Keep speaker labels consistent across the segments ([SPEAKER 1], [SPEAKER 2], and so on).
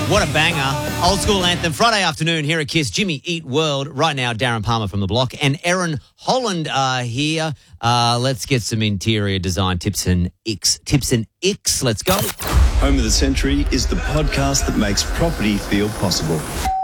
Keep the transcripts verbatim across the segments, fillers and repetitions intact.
[SPEAKER 1] What a banger. Old school anthem. Friday afternoon here at Kiss. Jimmy Eat World. Right now, Darren Palmer from The Block and Erin Holland are here. Uh, let's get some interior design tips and icks. Tips and icks. Let's go.
[SPEAKER 2] Home of the Century is the podcast that makes property feel possible.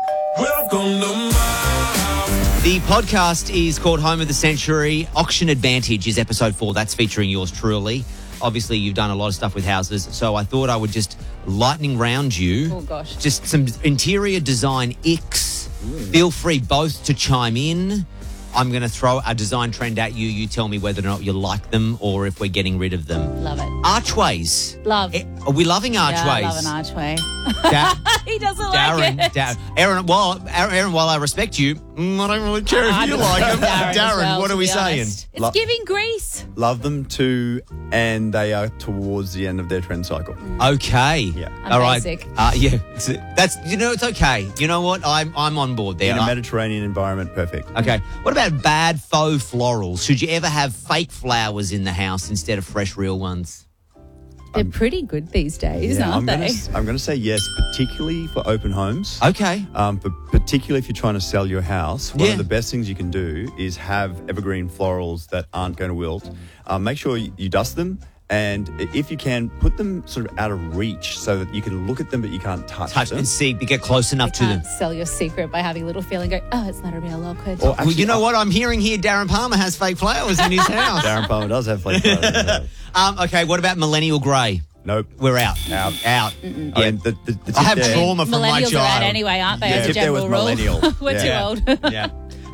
[SPEAKER 1] The podcast is called Home of the Century. Auction Advantage is episode four. That's featuring yours truly. Obviously, you've done a lot of stuff with houses, so I thought I would just lightning round you.
[SPEAKER 3] Oh, gosh.
[SPEAKER 1] Just some interior design icks. Mm. Feel free both to chime in. I'm going to throw a design trend at you. You tell me whether or not you like them or if we're getting rid of them.
[SPEAKER 3] Love it.
[SPEAKER 1] Archways.
[SPEAKER 3] Love.
[SPEAKER 1] Eh, Are we loving archways?
[SPEAKER 3] Yeah, I love an archway.
[SPEAKER 1] Da-
[SPEAKER 3] he doesn't
[SPEAKER 1] Darren,
[SPEAKER 3] like it.
[SPEAKER 1] Darren, Aaron, while, Aaron, while I respect you, mm, I don't really care if
[SPEAKER 3] I
[SPEAKER 1] you
[SPEAKER 3] don't
[SPEAKER 1] like them.
[SPEAKER 3] Darren, as
[SPEAKER 1] Darren,
[SPEAKER 3] well,
[SPEAKER 1] what
[SPEAKER 3] to
[SPEAKER 1] are we
[SPEAKER 3] be
[SPEAKER 1] saying?
[SPEAKER 3] honest. It's
[SPEAKER 2] Lo-
[SPEAKER 3] giving grease.
[SPEAKER 2] Love them too, and they are towards the end of their trend cycle.
[SPEAKER 1] Okay.
[SPEAKER 2] Yeah.
[SPEAKER 3] I'm
[SPEAKER 1] All right.
[SPEAKER 3] basic.
[SPEAKER 1] Uh, yeah. It's- That's, you know, it's okay. You know what? I'm I'm on board there.
[SPEAKER 2] In a
[SPEAKER 1] I-
[SPEAKER 2] Mediterranean environment, perfect.
[SPEAKER 1] Okay. What about bad faux florals? Should you ever have fake flowers in the house instead of fresh, real ones?
[SPEAKER 3] They're pretty good these days,
[SPEAKER 2] Yeah,
[SPEAKER 3] aren't
[SPEAKER 2] I'm
[SPEAKER 3] they?
[SPEAKER 2] Gonna, I'm going to say yes, particularly for open homes.
[SPEAKER 1] Okay.
[SPEAKER 2] Um, but particularly if you're trying to sell your house, one
[SPEAKER 1] Yeah.
[SPEAKER 2] of the best things you can do is have evergreen florals that aren't going to wilt. Um, make sure you, you dust them, and if you can, put them sort of out of reach so that you can look at them but you can't touch,
[SPEAKER 1] Touch
[SPEAKER 2] them.
[SPEAKER 1] and see, get close enough
[SPEAKER 3] You
[SPEAKER 1] to them.
[SPEAKER 3] can't sell your secret by having a little feeling go, oh, it's not a real orchid.
[SPEAKER 2] Or
[SPEAKER 1] Well, you
[SPEAKER 2] actually,
[SPEAKER 1] know what? I'm hearing here Darren Palmer has fake flowers in his house.
[SPEAKER 2] Darren Palmer does have flake flowers in his house.
[SPEAKER 1] Um, okay, what about millennial grey?
[SPEAKER 2] Nope.
[SPEAKER 1] We're out.
[SPEAKER 2] Out.
[SPEAKER 1] Out.
[SPEAKER 2] I mean, the, the, the
[SPEAKER 1] I have
[SPEAKER 2] tip there-
[SPEAKER 1] trauma from my
[SPEAKER 3] Millennials are out
[SPEAKER 1] child.
[SPEAKER 3] anyway, aren't they,
[SPEAKER 2] Yeah.
[SPEAKER 3] as a
[SPEAKER 2] Tip there
[SPEAKER 3] general
[SPEAKER 2] was
[SPEAKER 3] rule?
[SPEAKER 2] millennial.
[SPEAKER 3] We're
[SPEAKER 2] Yeah.
[SPEAKER 3] too old.
[SPEAKER 1] Yeah.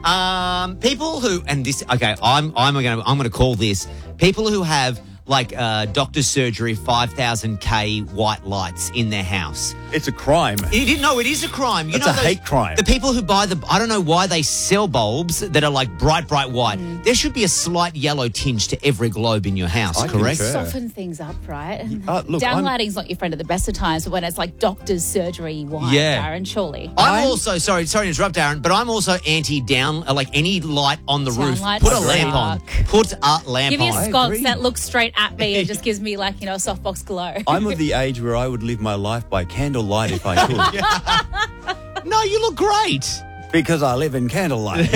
[SPEAKER 1] Um, people who and this okay, I'm I'm gonna I'm gonna call this people who have like uh, doctor's surgery five thousand K white lights in their house.
[SPEAKER 2] It's a crime.
[SPEAKER 1] It, it- no, it is a crime. You
[SPEAKER 2] That's
[SPEAKER 1] know
[SPEAKER 2] a
[SPEAKER 1] those-
[SPEAKER 2] hate crime.
[SPEAKER 1] The people who buy the I don't know why they sell bulbs that are like bright, bright white.
[SPEAKER 3] Mm.
[SPEAKER 1] There should be a slight yellow tinge to every globe in your house.
[SPEAKER 2] I think
[SPEAKER 1] correct?
[SPEAKER 2] so.
[SPEAKER 3] Soften things up, right?
[SPEAKER 2] Uh, look, I'm-
[SPEAKER 3] Downlighting's not your friend at the best of times, but when it's like doctor's surgery white,
[SPEAKER 1] Yeah.
[SPEAKER 3] Darren, surely.
[SPEAKER 1] I'm
[SPEAKER 2] I'm-
[SPEAKER 1] also sorry, sorry to interrupt, Aaron, but I'm also anti down uh, like any light on the roof.
[SPEAKER 3] Downlights
[SPEAKER 1] Put a
[SPEAKER 3] suck.
[SPEAKER 1] lamp on. Put a lamp
[SPEAKER 3] Give me a
[SPEAKER 1] on.
[SPEAKER 2] I
[SPEAKER 3] sconce
[SPEAKER 2] agree.
[SPEAKER 3] that looks straight at me and just gives me like, you know, a softbox glow.
[SPEAKER 2] I'm of the age where I would live my life by candlelight if I could.
[SPEAKER 1] No, you look great.
[SPEAKER 2] Because I live in candlelight.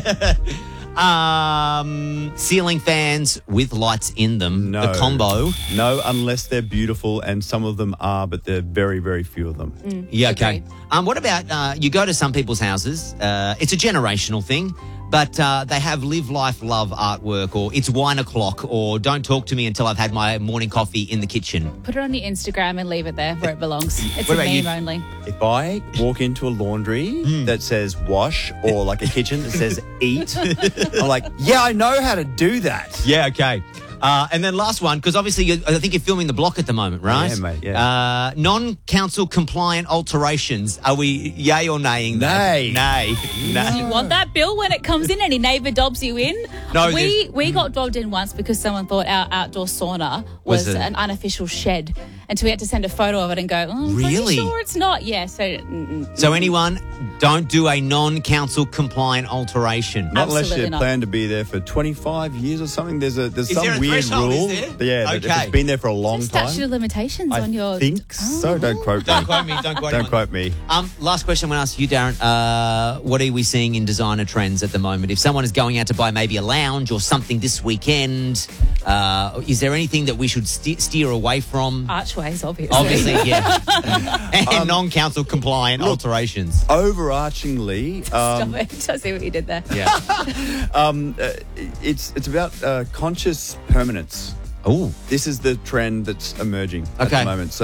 [SPEAKER 1] Um, ceiling fans with lights in them.
[SPEAKER 2] No.
[SPEAKER 1] The combo.
[SPEAKER 2] No, unless they're beautiful, and some of them are, but there are very, very few of them.
[SPEAKER 1] Yeah, okay.
[SPEAKER 3] Agreed.
[SPEAKER 1] Um, what about uh, you go to some people's houses? Uh, it's a generational thing, but uh, they have live, life, love artwork, or it's wine o'clock, or don't talk to me until I've had my morning coffee in the kitchen.
[SPEAKER 3] Put it on your Instagram and leave it there where it belongs. It's
[SPEAKER 1] What
[SPEAKER 3] a
[SPEAKER 1] about you?
[SPEAKER 3] meme only.
[SPEAKER 2] If I walk into a laundry
[SPEAKER 1] Hmm.
[SPEAKER 2] that says wash, or like a kitchen that says eat, I'm like, yeah, I know how to do that.
[SPEAKER 1] Yeah, okay. Uh, and then last one, because obviously you, I think you're filming The Block at the moment, right?
[SPEAKER 2] Yeah, mate, yeah.
[SPEAKER 1] Uh, non-council compliant alterations. Are we yay or naying that?
[SPEAKER 2] Nay.
[SPEAKER 1] Nay. Nay.
[SPEAKER 3] You want that bill when it comes in? Any neighbour dobs you in?
[SPEAKER 1] No,
[SPEAKER 3] we
[SPEAKER 1] there's-
[SPEAKER 3] we got dobbed in once because someone thought our outdoor sauna
[SPEAKER 1] Was
[SPEAKER 3] was,
[SPEAKER 1] it?
[SPEAKER 3] an unofficial shed, and so we had to send a photo of it and go, oh, I'm
[SPEAKER 1] Really?
[SPEAKER 3] pretty sure it's not. Yeah, so mm-mm.
[SPEAKER 1] So anyone, don't do a non-council compliant alteration.
[SPEAKER 2] Not unless
[SPEAKER 3] Absolutely
[SPEAKER 2] you
[SPEAKER 3] not.
[SPEAKER 2] plan to be there for twenty-five years or something. There's a there's
[SPEAKER 1] Is
[SPEAKER 2] some
[SPEAKER 1] there a
[SPEAKER 2] weird
[SPEAKER 1] threshold, is
[SPEAKER 2] rule.
[SPEAKER 1] there?
[SPEAKER 2] Yeah, that if
[SPEAKER 1] Okay.
[SPEAKER 2] it's been there for a long
[SPEAKER 3] statute
[SPEAKER 2] time.
[SPEAKER 3] of limitations
[SPEAKER 2] I
[SPEAKER 3] on your.
[SPEAKER 2] think so. Don't quote me.
[SPEAKER 1] Don't quote me. Don't quote
[SPEAKER 2] Don't
[SPEAKER 1] me.
[SPEAKER 2] quote me.
[SPEAKER 1] Um, last question I'm going to ask you, Darren. Uh, what are we seeing in designer trends at the moment? If someone is going out to buy maybe a lounge or something this weekend, uh, is there anything that we should ste- steer away from?
[SPEAKER 3] Archways, obviously.
[SPEAKER 1] Obviously, yeah. and non-council compliant alterations.
[SPEAKER 2] Overarchingly,
[SPEAKER 3] Stop
[SPEAKER 2] um,
[SPEAKER 3] it. I see what you did there.
[SPEAKER 1] Yeah.
[SPEAKER 2] um, uh, it's it's about uh, conscious permanence.
[SPEAKER 1] Oh.
[SPEAKER 2] This is the trend that's emerging at
[SPEAKER 1] Okay.
[SPEAKER 2] the moment. So